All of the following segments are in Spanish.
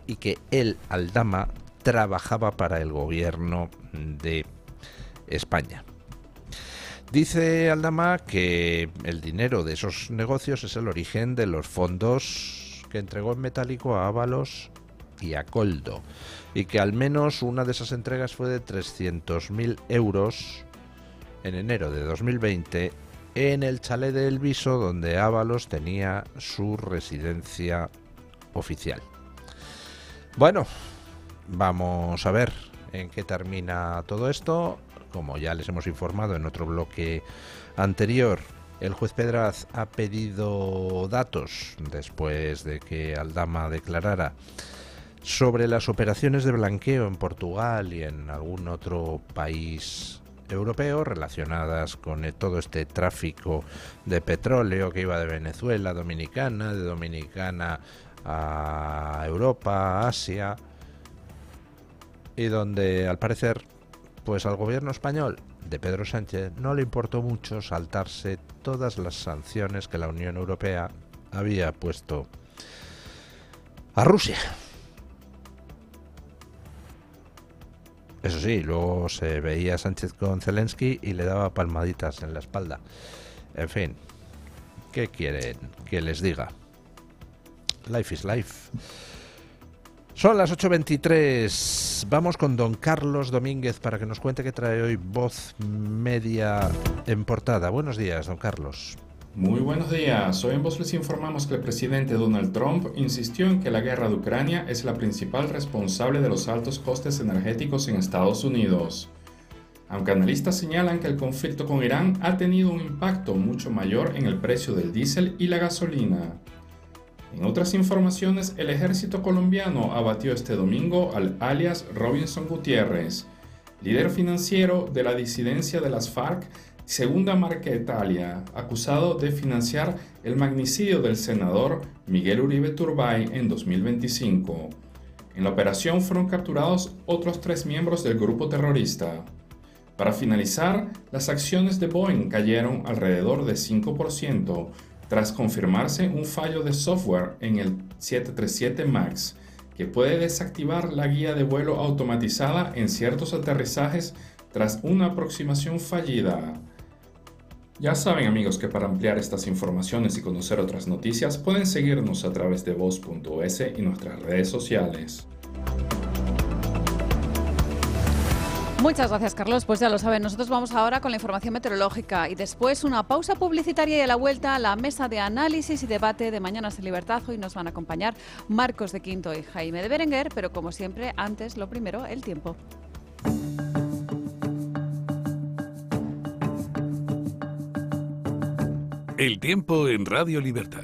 y que él, Aldama, trabajaba para el gobierno de España. Dice Aldama que el dinero de esos negocios es el origen de los fondos que entregó en metálico a Ábalos y a Koldo, y que al menos una de esas entregas fue de 300.000 euros en enero de 2020 en el chalet de El Viso, donde Ábalos tenía su residencia oficial. Bueno, vamos a ver en qué termina todo esto. Como ya les hemos informado en otro bloque anterior, el juez Pedraz ha pedido datos después de que Aldama declarara sobre las operaciones de blanqueo en Portugal y en algún otro país europeo relacionadas con todo este tráfico de petróleo que iba de Venezuela a Dominicana, de Dominicana a Europa, Asia, y donde al parecer pues al gobierno español de Pedro Sánchez no le importó mucho saltarse todas las sanciones que la Unión Europea había puesto a Rusia. Eso sí, luego se veía a Sánchez con Zelensky y le daba palmaditas en la espalda. En fin, ¿qué quieren que les diga? Life is life. Son las 8:23. Vamos con don Carlos Domínguez para que nos cuente qué trae hoy Voz Media en portada. Buenos días, don Carlos. Muy buenos días. Hoy en Voz les informamos que el presidente Donald Trump insistió en que la guerra de Ucrania es la principal responsable de los altos costes energéticos en Estados Unidos. Aunque analistas señalan que el conflicto con Irán ha tenido un impacto mucho mayor en el precio del diésel y la gasolina. En otras informaciones, el ejército colombiano abatió este domingo al alias Robinson Gutiérrez, líder financiero de la disidencia de las FARC, Segunda Marca Italia, acusado de financiar el magnicidio del senador Miguel Uribe Turbay en 2025. En la operación fueron capturados otros 3 miembros del grupo terrorista. Para finalizar, las acciones de Boeing cayeron alrededor de 5%, tras confirmarse un fallo de software en el 737 MAX, que puede desactivar la guía de vuelo automatizada en ciertos aterrizajes tras una aproximación fallida. Ya saben, amigos, que para ampliar estas informaciones y conocer otras noticias pueden seguirnos a través de voz.es y nuestras redes sociales. Muchas gracias, Carlos. Pues ya lo saben, nosotros vamos ahora con la información meteorológica y después una pausa publicitaria y a la vuelta a la mesa de análisis y debate de Mañanas en Libertad. Hoy nos van a acompañar Marcos de Quinto y Jaime de Berenguer, pero como siempre, antes, lo primero, el tiempo. El tiempo en Radio Libertad.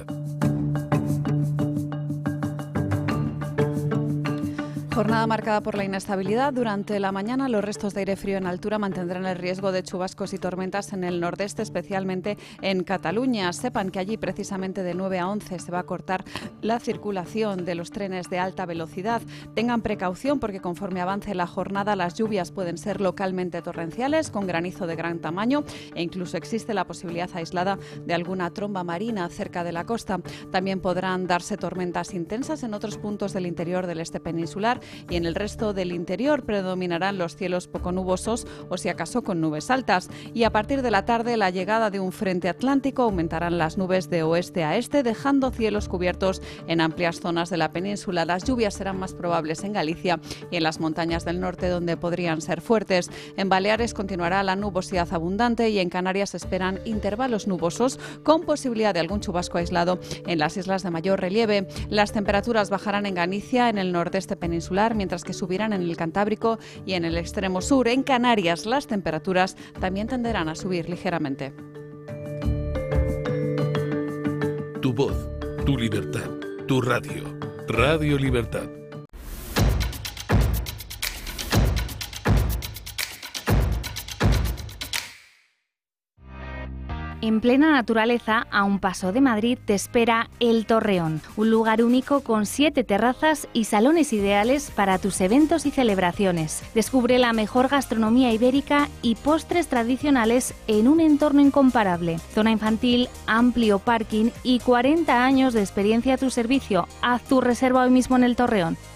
Jornada marcada por la inestabilidad. Durante la mañana los restos de aire frío en altura mantendrán el riesgo de chubascos y tormentas en el nordeste, especialmente en Cataluña. Sepan que allí precisamente de 9 a 11 se va a cortar la circulación de los trenes de alta velocidad. Tengan precaución porque conforme avance la jornada las lluvias pueden ser localmente torrenciales con granizo de gran tamaño e incluso existe la posibilidad aislada de alguna tromba marina cerca de la costa. También podrán darse tormentas intensas en otros puntos del interior del este peninsular y en el resto del interior predominarán los cielos poco nubosos o si acaso con nubes altas. Y a partir de la tarde la llegada de un frente atlántico aumentarán las nubes de oeste a este, dejando cielos cubiertos en amplias zonas de la península. Las lluvias serán más probables en Galicia y en las montañas del norte, donde podrían ser fuertes. En Baleares continuará la nubosidad abundante y en Canarias se esperan intervalos nubosos con posibilidad de algún chubasco aislado en las islas de mayor relieve. Las temperaturas bajarán en Galicia, en el nordeste peninsular, mientras que subirán en el Cantábrico y en el extremo sur. En Canarias las temperaturas también tenderán a subir ligeramente. Tu voz, tu libertad, tu radio. Radio Libertad. En plena naturaleza, a un paso de Madrid, te espera El Torreón, un lugar único con 7 terrazas y salones ideales para tus eventos y celebraciones. Descubre la mejor gastronomía ibérica y postres tradicionales en un entorno incomparable. Zona infantil, amplio parking y 40 años de experiencia a tu servicio. Haz tu reserva hoy mismo en El Torreón.